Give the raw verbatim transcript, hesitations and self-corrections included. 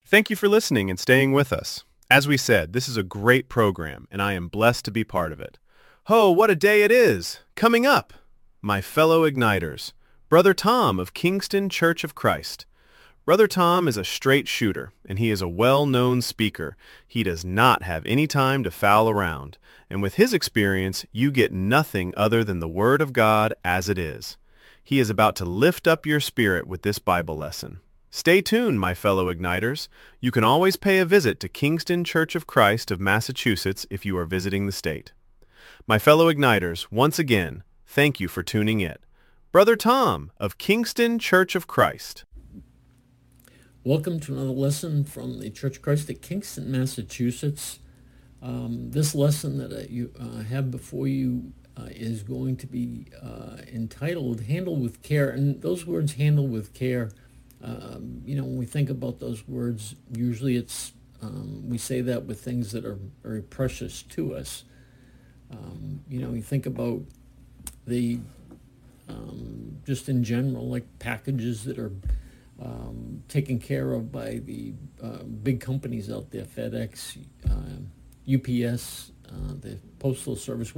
Thank you for listening and staying with us. As we said, this is a great program, and I am blessed to be part of it. Ho, what a day it is! Coming up, my fellow Igniters, Brother Tom of Kingston Church of Christ. Brother Tom is a straight shooter, and he is a well-known speaker. He does not have any time to foul around, and with his experience, you get nothing other than the Word of God as it is. He is about to lift up your spirit with this Bible lesson. Stay tuned, my fellow Igniters. You can always pay a visit to Kingston Church of Christ of Massachusetts if you are visiting the state. My fellow Igniters, once again, thank you for tuning in. Brother Tom of Kingston Church of Christ. Welcome to another lesson from the Church of Christ at Kingston, Massachusetts. Um, this lesson that uh, you uh, have before you uh, is going to be uh, entitled Handle with Care. And those words, handle with care, um, you know, when we think about those words, usually it's, um, we say that with things that are very precious to us. Um, you know, you think about the, um, just in general, like packages that are Um, taken care of by the uh, big companies out there, FedEx, uh, U P S, uh, the Postal Service,